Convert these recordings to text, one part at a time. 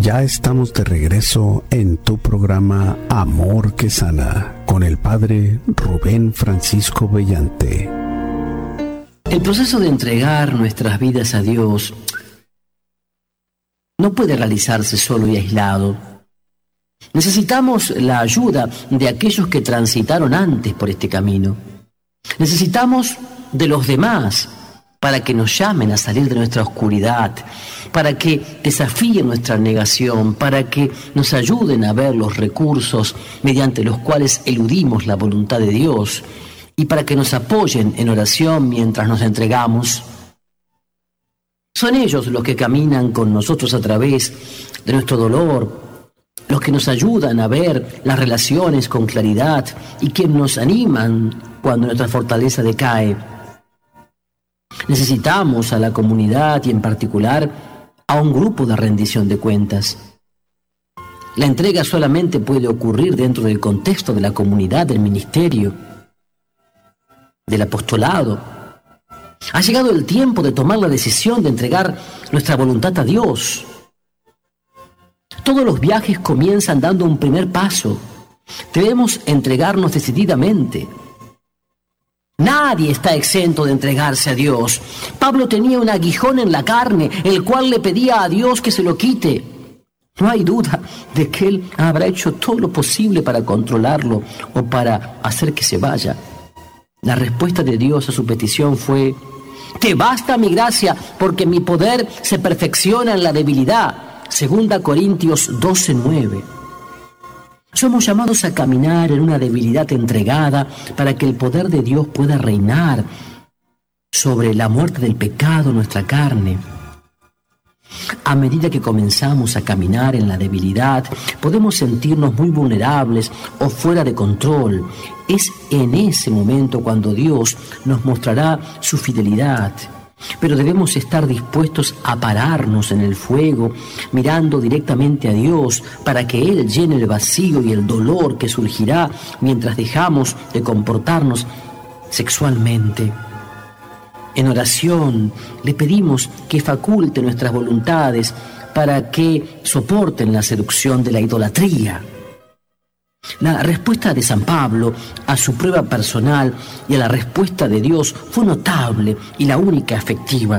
Ya estamos de regreso en tu programa Amor que Sana con el Padre Rubén Francisco Bellante. El proceso de entregar nuestras vidas a Dios no puede realizarse solo y aislado. Necesitamos la ayuda de aquellos que transitaron antes por este camino. Necesitamos de los demás para que nos llamen a salir de nuestra oscuridad, para que desafíen nuestra negación, para que nos ayuden a ver los recursos mediante los cuales eludimos la voluntad de Dios y para que nos apoyen en oración mientras nos entregamos. Son ellos los que caminan con nosotros a través de nuestro dolor, los que nos ayudan a ver las relaciones con claridad y que nos animan cuando nuestra fortaleza decae. Necesitamos a la comunidad y en particular a un grupo de rendición de cuentas. La entrega solamente puede ocurrir dentro del contexto de la comunidad, del ministerio, del apostolado. Ha llegado el tiempo de tomar la decisión de entregar nuestra voluntad a Dios. Todos los viajes comienzan dando un primer paso. Debemos entregarnos decididamente. Nadie está exento de entregarse a Dios. Pablo tenía un aguijón en la carne, el cual le pedía a Dios que se lo quite. No hay duda de que él habrá hecho todo lo posible para controlarlo o para hacer que se vaya. La respuesta de Dios a su petición fue: «Te basta mi gracia, porque mi poder se perfecciona en la debilidad». 2 Corintios 12:9. Somos llamados a caminar en una debilidad entregada para que el poder de Dios pueda reinar sobre la muerte del pecado en nuestra carne. A medida que comenzamos a caminar en la debilidad, podemos sentirnos muy vulnerables o fuera de control. Es en ese momento cuando Dios nos mostrará su fidelidad. Pero debemos estar dispuestos a pararnos en el fuego, mirando directamente a Dios, para que Él llene el vacío y el dolor que surgirá mientras dejamos de comportarnos sexualmente. En oración le pedimos que faculte nuestras voluntades para que soporten la seducción de la idolatría. La respuesta de San Pablo a su prueba personal y a la respuesta de Dios fue notable y la única efectiva.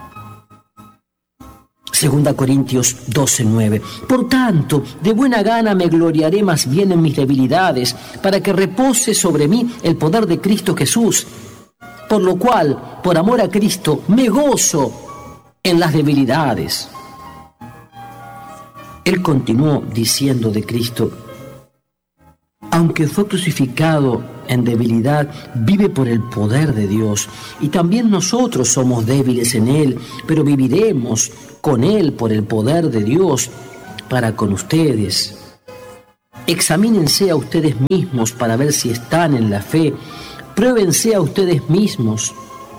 2 Corintios 12:9. Por tanto, de buena gana me gloriaré más bien en mis debilidades, para que repose sobre mí el poder de Cristo Jesús. Por lo cual, por amor a Cristo, me gozo en las debilidades. Él continuó diciendo de Cristo: aunque fue crucificado en debilidad, vive por el poder de Dios. Y también nosotros somos débiles en Él, pero viviremos con Él por el poder de Dios para con ustedes. Examínense a ustedes mismos para ver si están en la fe. Pruébense a ustedes mismos.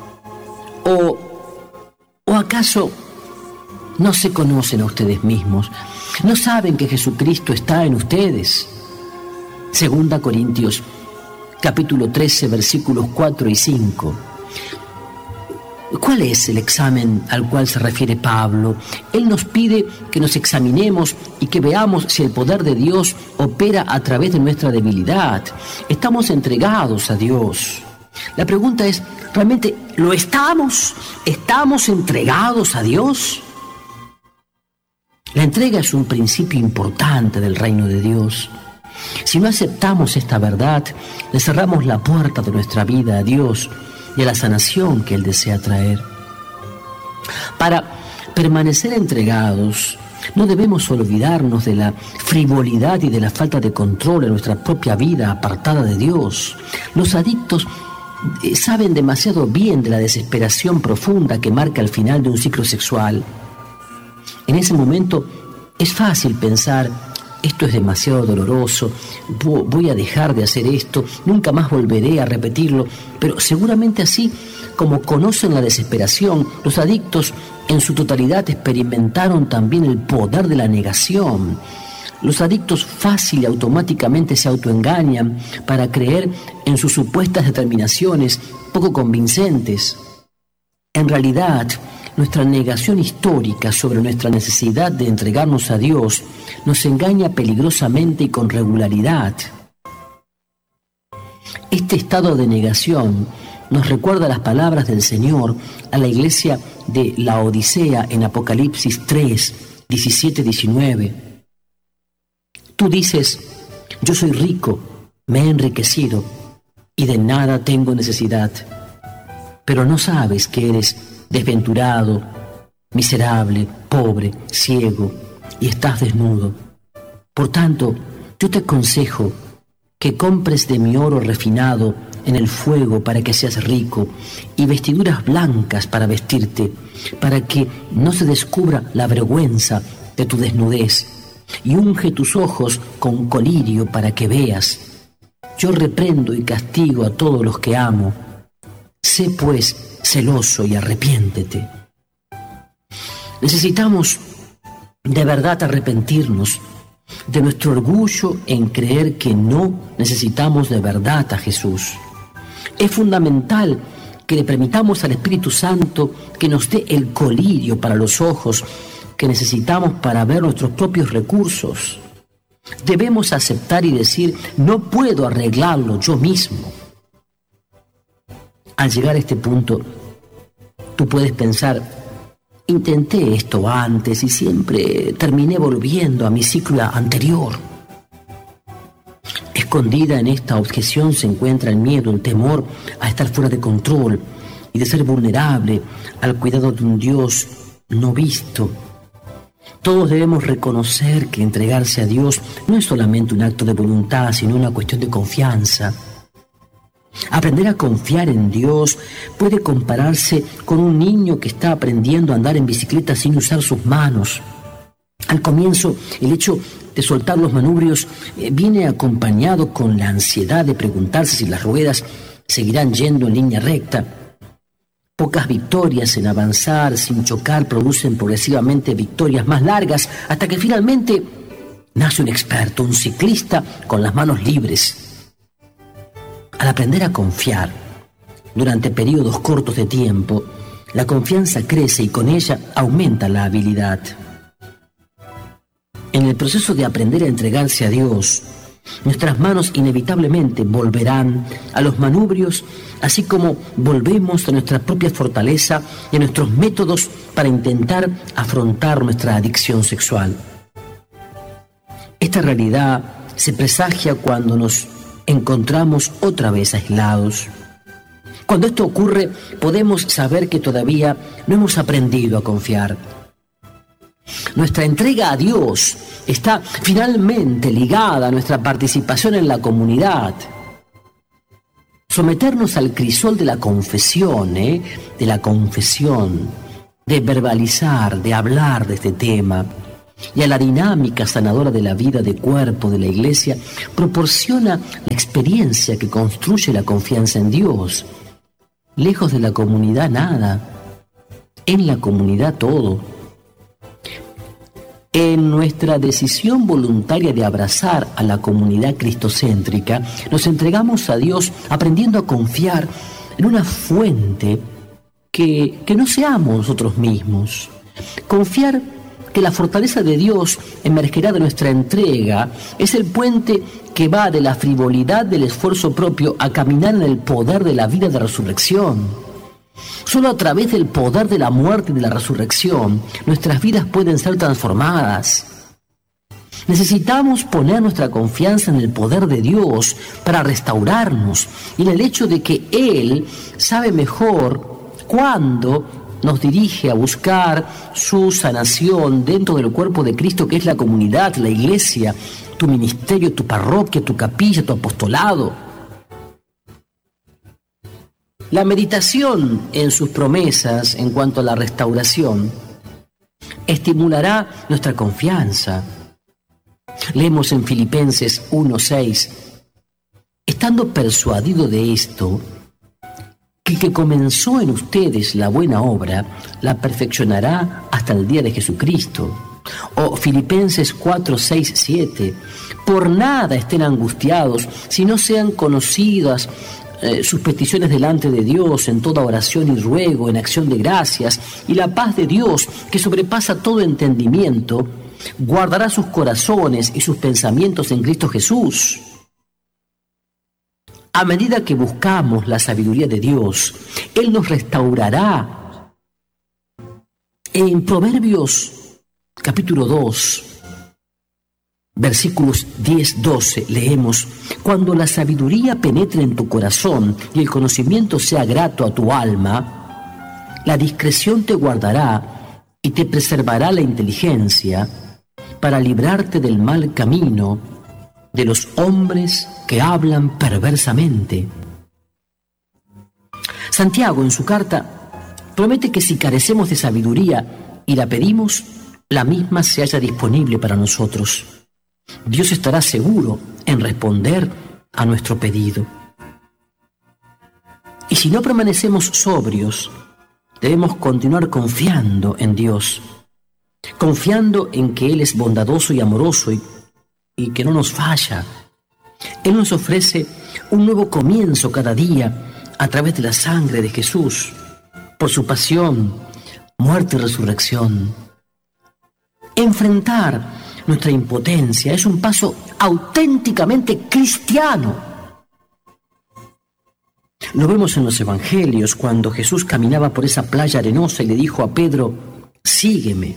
¿O acaso no se conocen a ustedes mismos? ¿No saben que Jesucristo está en ustedes? 2 Corintios, capítulo 13, versículos 4 y 5. ¿Cuál es el examen al cual se refiere Pablo? Él nos pide que nos examinemos y que veamos si el poder de Dios opera a través de nuestra debilidad. Estamos entregados a Dios. La pregunta es, ¿realmente lo estamos? ¿Estamos entregados a Dios? La entrega es un principio importante del reino de Dios. Si no aceptamos esta verdad, le cerramos la puerta de nuestra vida a Dios y a la sanación que Él desea traer. Para permanecer entregados, no debemos olvidarnos de la frivolidad y de la falta de control en nuestra propia vida apartada de Dios. Los adictos saben demasiado bien de la desesperación profunda que marca el final de un ciclo sexual. En ese momento es fácil pensar: esto es demasiado doloroso, voy a dejar de hacer esto, nunca más volveré a repetirlo. Pero seguramente así como conocen la desesperación, los adictos en su totalidad experimentaron también el poder de la negación. Los adictos fácil y automáticamente se autoengañan para creer en sus supuestas determinaciones poco convincentes. En realidad, nuestra negación histórica sobre nuestra necesidad de entregarnos a Dios nos engaña peligrosamente y con regularidad. Este estado de negación nos recuerda las palabras del Señor a la iglesia de Laodicea en Apocalipsis 3, 17-19. Tú dices: yo soy rico, me he enriquecido y de nada tengo necesidad, pero no sabes que eres desventurado, miserable, pobre, ciego y estás desnudo. Por tanto, yo te aconsejo que compres de mi oro refinado en el fuego para que seas rico, y vestiduras blancas para vestirte, para que no se descubra la vergüenza de tu desnudez, y unge tus ojos con colirio para que veas. Yo reprendo y castigo a todos los que amo. Sé pues celoso y arrepiéntete. Necesitamos de verdad arrepentirnos de nuestro orgullo en creer que no necesitamos de verdad a Jesús. Es fundamental que le permitamos al Espíritu Santo que nos dé el colirio para los ojos que necesitamos para ver nuestros propios recursos. Debemos aceptar y decir: no puedo arreglarlo yo mismo. Al llegar a este punto, tú puedes pensar: intenté esto antes y siempre terminé volviendo a mi ciclo anterior. Escondida en esta objeción se encuentra el miedo, el temor a estar fuera de control y de ser vulnerable al cuidado de un Dios no visto. Todos debemos reconocer que entregarse a Dios no es solamente un acto de voluntad, sino una cuestión de confianza. Aprender a confiar en Dios puede compararse con un niño que está aprendiendo a andar en bicicleta sin usar sus manos. Al comienzo, el hecho de soltar los manubrios viene acompañado con la ansiedad de preguntarse si las ruedas seguirán yendo en línea recta. Pocas victorias en avanzar sin chocar producen progresivamente victorias más largas, hasta que finalmente nace un experto, un ciclista con las manos libres. Al aprender a confiar durante periodos cortos de tiempo, la confianza crece y con ella aumenta la habilidad. En el proceso de aprender a entregarse a Dios, nuestras manos inevitablemente volverán a los manubrios, así como volvemos a nuestra propia fortaleza y a nuestros métodos para intentar afrontar nuestra adicción sexual. Esta realidad se presagia cuando nos encontramos otra vez aislados. Cuando esto ocurre, podemos saber que todavía no hemos aprendido a confiar. Nuestra entrega a Dios está finalmente ligada a nuestra participación en la comunidad. Someternos al crisol de la confesión, de verbalizar, de hablar de este tema, y a la dinámica sanadora de la vida de cuerpo de la Iglesia, proporciona la experiencia que construye la confianza en Dios. Lejos de la comunidad nada, en la comunidad todo. En nuestra decisión voluntaria de abrazar a la comunidad cristocéntrica, nos entregamos a Dios aprendiendo a confiar en una fuente que no seamos nosotros mismos. Confiar que la fortaleza de Dios emergerá de nuestra entrega es el puente que va de la frivolidad del esfuerzo propio a caminar en el poder de la vida de resurrección. Solo a través del poder de la muerte y de la resurrección, nuestras vidas pueden ser transformadas. Necesitamos poner nuestra confianza en el poder de Dios para restaurarnos y en el hecho de que Él sabe mejor cuándo nos dirige a buscar su sanación dentro del cuerpo de Cristo, que es la comunidad, la iglesia, tu ministerio, tu parroquia, tu capilla, tu apostolado. La meditación en sus promesas en cuanto a la restauración estimulará nuestra confianza. Leemos en Filipenses 1:6: estando persuadido de esto, que el que comenzó en ustedes la buena obra, la perfeccionará hasta el día de Jesucristo. O Filipenses 4:6-7: por nada estén angustiados, si no sean conocidas sus peticiones delante de Dios en toda oración y ruego, en acción de gracias, y la paz de Dios, que sobrepasa todo entendimiento, guardará sus corazones y sus pensamientos en Cristo Jesús. A medida que buscamos la sabiduría de Dios, Él nos restaurará. En Proverbios capítulo 2, versículos 10-12, leemos: cuando la sabiduría penetre en tu corazón y el conocimiento sea grato a tu alma, la discreción te guardará y te preservará la inteligencia para librarte del mal camino de los hombres que hablan perversamente. Santiago, en su carta, promete que si carecemos de sabiduría y la pedimos, la misma se halla disponible para nosotros. Dios estará seguro en responder a nuestro pedido. Y si no permanecemos sobrios, debemos continuar confiando en Dios, confiando en que Él es bondadoso y amoroso y que no nos falla. Él nos ofrece un nuevo comienzo cada día a través de la sangre de Jesús, por su pasión, muerte y resurrección. Enfrentar nuestra impotencia es un paso auténticamente cristiano. Lo vemos en los evangelios cuando Jesús caminaba por esa playa arenosa y le dijo a Pedro: sígueme.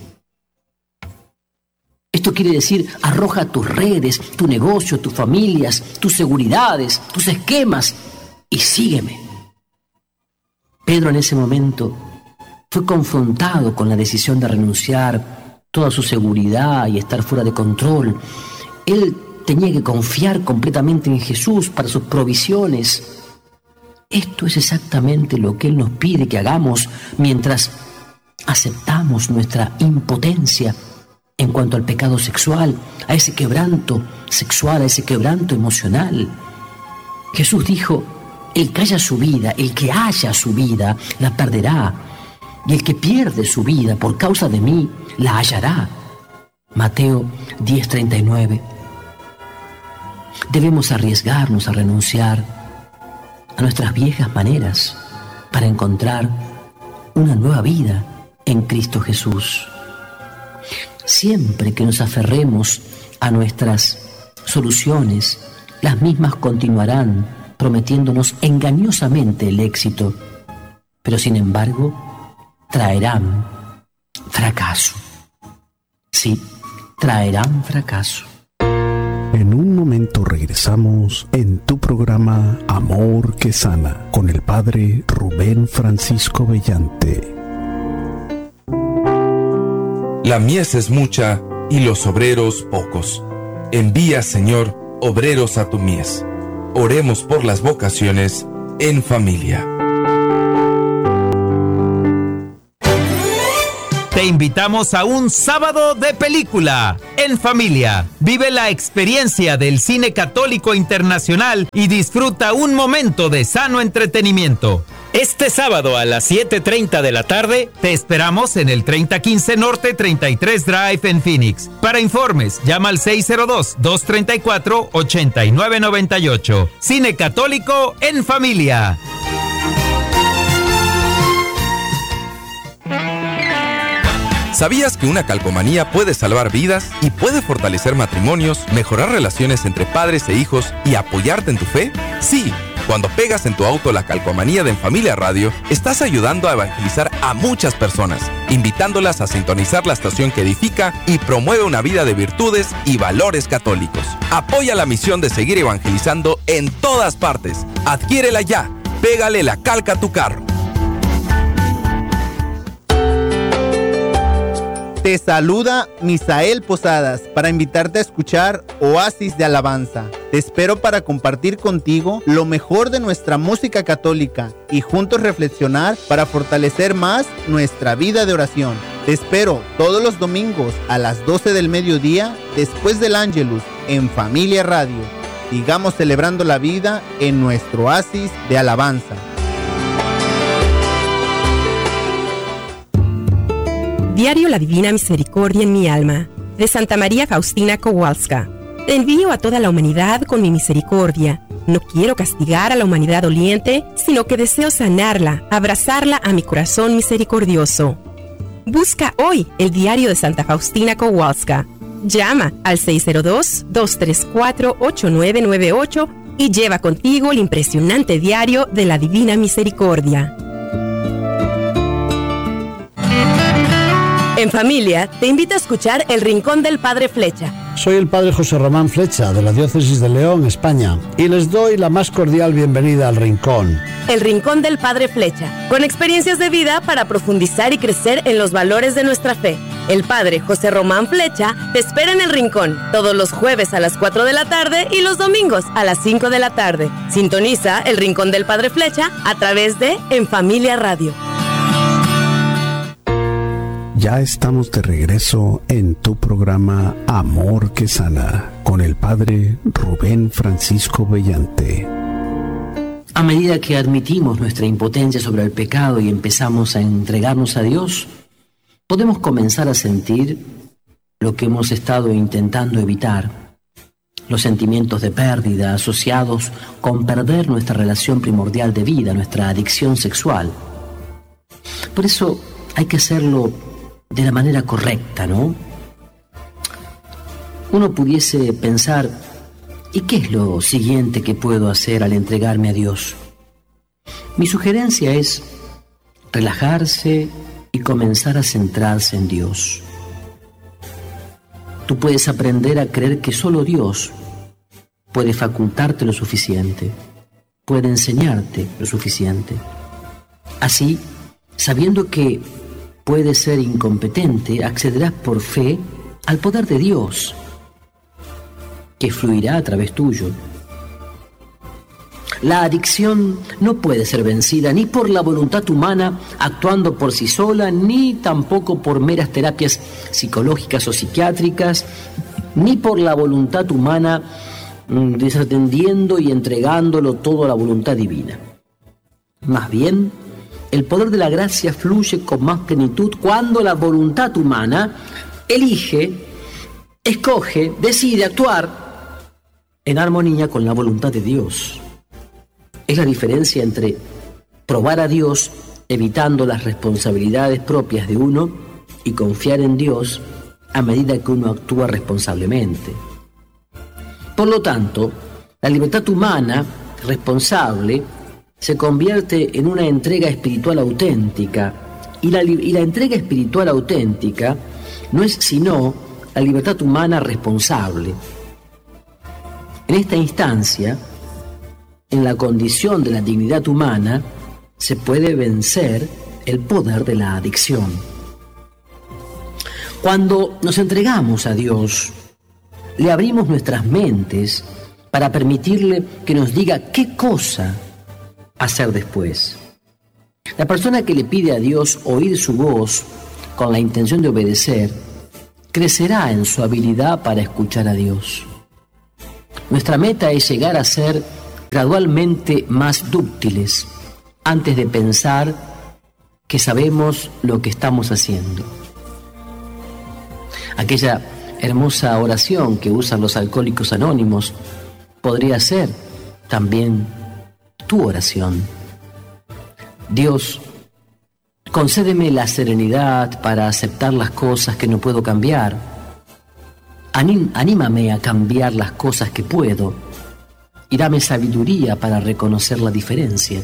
Esto quiere decir: arroja tus redes, tu negocio, tus familias, tus seguridades, tus esquemas y sígueme. Pedro en ese momento fue confrontado con la decisión de renunciar toda su seguridad y estar fuera de control. Él tenía que confiar completamente en Jesús para sus provisiones. Esto es exactamente lo que Él nos pide que hagamos mientras aceptamos nuestra impotencia en cuanto al pecado sexual, a ese quebranto sexual, a ese quebranto emocional. Jesús dijo: el que haya su vida, la perderá. Y el que pierde su vida por causa de mí, la hallará. Mateo 10:39. Debemos arriesgarnos a renunciar a nuestras viejas maneras para encontrar una nueva vida en Cristo Jesús. Siempre que nos aferremos a nuestras soluciones, las mismas continuarán prometiéndonos engañosamente el éxito, pero sin embargo traerán fracaso. Sí, traerán fracaso. En un momento regresamos en tu programa Amor que Sana con el Padre Rubén Francisco Bellante. La mies es mucha y los obreros pocos. Envía, Señor, obreros a tu mies. Oremos por las vocaciones en familia. Te invitamos a un sábado de película en familia. Vive la experiencia del cine católico internacional y disfruta un momento de sano entretenimiento. Este sábado a las 7:30 de la tarde te esperamos en el 3015 Norte 33 Drive en Phoenix. Para informes, llama al 602-234-8998. Cine católico en familia. ¿Sabías que una calcomanía puede salvar vidas y puede fortalecer matrimonios, mejorar relaciones entre padres e hijos y apoyarte en tu fe? Sí, cuando pegas en tu auto la calcomanía de En Familia Radio, estás ayudando a evangelizar a muchas personas, invitándolas a sintonizar la estación que edifica y promueve una vida de virtudes y valores católicos. Apoya la misión de seguir evangelizando en todas partes. Adquiérela ya. Pégale la calca a tu carro. Te saluda Misael Posadas para invitarte a escuchar Oasis de Alabanza. Te espero para compartir contigo lo mejor de nuestra música católica y juntos reflexionar para fortalecer más nuestra vida de oración. Te espero todos los domingos a las 12 del mediodía después del Ángelus en Familia Radio. Sigamos celebrando la vida en nuestro Oasis de Alabanza. Diario La Divina Misericordia en mi alma, de Santa María Faustina Kowalska. Te envío a toda la humanidad con mi misericordia, No quiero castigar a la humanidad doliente, sino que deseo sanarla, abrazarla a mi corazón misericordioso. Busca hoy el diario de Santa Faustina Kowalska. Llama al 602-234-8998 y lleva contigo el impresionante diario de la Divina Misericordia. En familia, te invito a escuchar El Rincón del Padre Flecha. Soy el Padre José Román Flecha, de la Diócesis de León, España, y les doy la más cordial bienvenida al Rincón. El Rincón del Padre Flecha, con experiencias de vida para profundizar y crecer en los valores de nuestra fe. El Padre José Román Flecha te espera en El Rincón, todos los jueves a las 4 de la tarde y los domingos a las 5 de la tarde. Sintoniza El Rincón del Padre Flecha a través de En Familia Radio. Ya estamos de regreso en tu programa Amor que Sana, con el Padre Rubén Francisco Bellante. A medida que admitimos nuestra impotencia sobre el pecado y empezamos a entregarnos a Dios, podemos comenzar a sentir lo que hemos estado intentando evitar, los sentimientos de pérdida asociados con perder nuestra relación primordial de vida, nuestra adicción sexual. Por eso hay que hacerlo de la manera correcta, ¿no? Uno pudiese pensar, ¿y qué es lo siguiente que puedo hacer al entregarme a Dios? Mi sugerencia es relajarse y comenzar a centrarse en Dios. Tú puedes aprender a creer que solo Dios puede facultarte lo suficiente, puede enseñarte lo suficiente. Así, sabiendo que puedes ser incompetente, accederás por fe al poder de Dios, que fluirá a través tuyo. La adicción no puede ser vencida ni por la voluntad humana actuando por sí sola, ni tampoco por meras terapias psicológicas o psiquiátricas, ni por la voluntad humana desatendiendo y entregándolo todo a la voluntad divina. Más bien, el poder de la gracia fluye con más plenitud cuando la voluntad humana elige, escoge, decide actuar en armonía con la voluntad de Dios. Es la diferencia entre probar a Dios evitando las responsabilidades propias de uno y confiar en Dios a medida que uno actúa responsablemente. Por lo tanto, la libertad humana responsable se convierte en una entrega espiritual auténtica, y la entrega espiritual auténtica no es sino la libertad humana responsable. En esta instancia, en la condición de la dignidad humana, se puede vencer el poder de la adicción. Cuando nos entregamos a Dios, le abrimos nuestras mentes para permitirle que nos diga qué cosa hacer después. La persona que le pide a Dios oír su voz con la intención de obedecer, crecerá en su habilidad para escuchar a Dios. Nuestra meta es llegar a ser gradualmente más dúctiles antes de pensar que sabemos lo que estamos haciendo. Aquella hermosa oración que usan los alcohólicos anónimos podría ser también tu oración. Dios, concédeme la serenidad para aceptar las cosas que no puedo cambiar. Anímame a cambiar las cosas que puedo y dame sabiduría para reconocer la diferencia.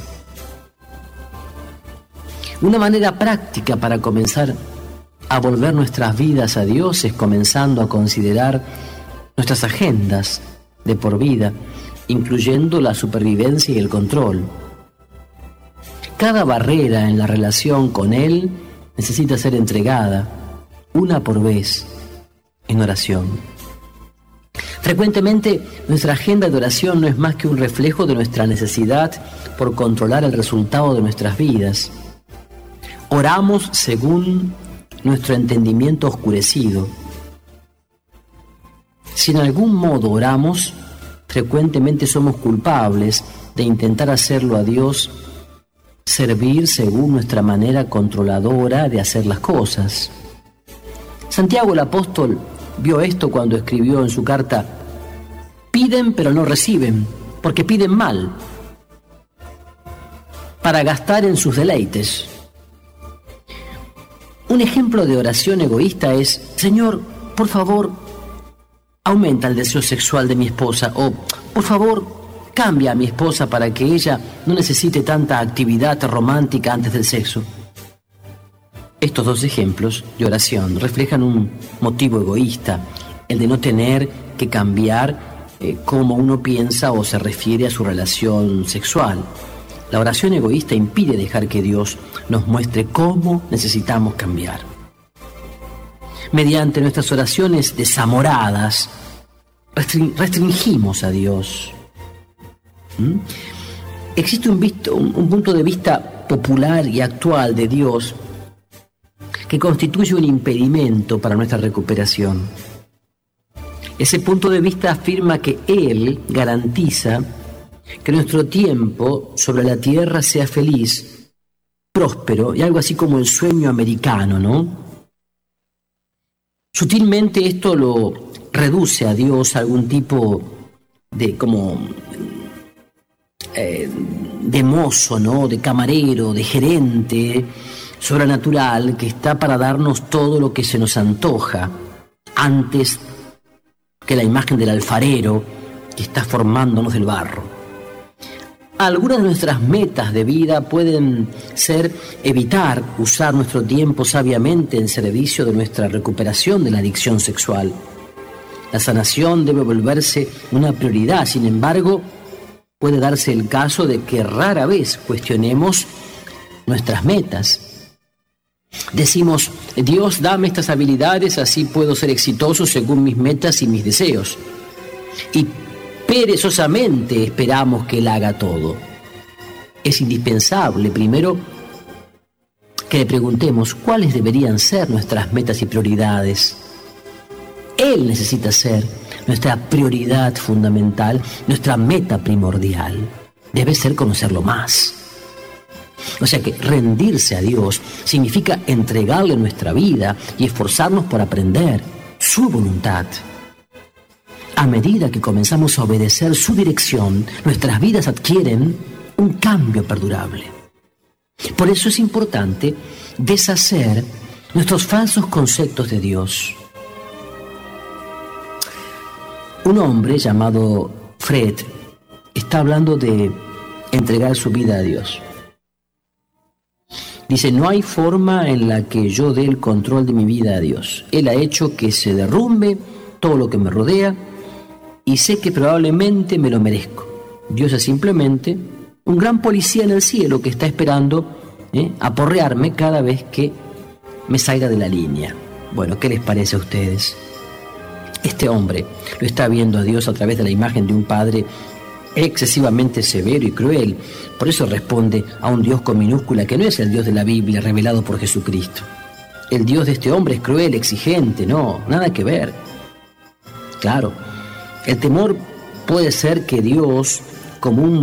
Una manera práctica para comenzar a volver nuestras vidas a Dios es comenzando a considerar nuestras agendas de por vida, incluyendo la supervivencia y el control. Cada barrera en la relación con Él necesita ser entregada, una por vez, en oración. Frecuentemente, nuestra agenda de oración no es más que un reflejo de nuestra necesidad por controlar el resultado de nuestras vidas. Oramos según nuestro entendimiento oscurecido. Si en algún modo oramos, frecuentemente somos culpables de intentar hacerlo a Dios servir según nuestra manera controladora de hacer las cosas. Santiago el apóstol vio esto cuando escribió en su carta: piden pero no reciben, porque piden mal para gastar en sus deleites. Un ejemplo de oración egoísta es: Señor, por favor, aumenta el deseo sexual de mi esposa, o por favor, cambia a mi esposa para que ella no necesite tanta actividad romántica antes del sexo. Estos dos ejemplos de oración reflejan un motivo egoísta, el de no tener que cambiar cómo uno piensa o se refiere a su relación sexual. La oración egoísta impide dejar que Dios nos muestre cómo necesitamos cambiar. Mediante nuestras oraciones desamoradas, restringimos a Dios. Existe un punto de vista popular y actual de Dios que constituye un impedimento para nuestra recuperación. Ese punto de vista afirma que Él garantiza que nuestro tiempo sobre la tierra sea feliz, próspero y algo así como el sueño americano, ¿no? Sutilmente esto lo reduce a Dios a algún tipo de de mozo, ¿no? De camarero, de gerente sobrenatural que está para darnos todo lo que se nos antoja antes que la imagen del alfarero que está formándonos del barro. Algunas de nuestras metas de vida pueden ser evitar usar nuestro tiempo sabiamente en servicio de nuestra recuperación de la adicción sexual. La sanación debe volverse una prioridad, sin embargo, puede darse el caso de que rara vez cuestionemos nuestras metas. Decimos: Dios, dame estas habilidades, así puedo ser exitoso según mis metas y mis deseos. Y perezosamente esperamos que Él haga todo. Es indispensable, primero, que le preguntemos cuáles deberían ser nuestras metas y prioridades. Él necesita ser nuestra prioridad fundamental, nuestra meta primordial. Debe ser conocerlo más. O sea que rendirse a Dios significa entregarle nuestra vida y esforzarnos por aprender su voluntad. A medida que comenzamos a obedecer su dirección, nuestras vidas adquieren un cambio perdurable. Por eso es importante deshacer nuestros falsos conceptos de Dios. Un hombre llamado Fred está hablando de entregar su vida a Dios. Dice: no hay forma en la que yo dé el control de mi vida a Dios. Él ha hecho que se derrumbe todo lo que me rodea y sé que probablemente me lo merezco. Dios es simplemente un gran policía en el cielo que está esperando aporrearme cada vez que me salga de la línea. Bueno, ¿qué les parece a ustedes? Este hombre lo está viendo a Dios a través de la imagen de un padre excesivamente severo y cruel. Por eso responde a un Dios con minúscula que no es el Dios de la Biblia revelado por Jesucristo. El Dios de este hombre es cruel, exigente, no, nada que ver. Claro, el temor puede ser que Dios, como un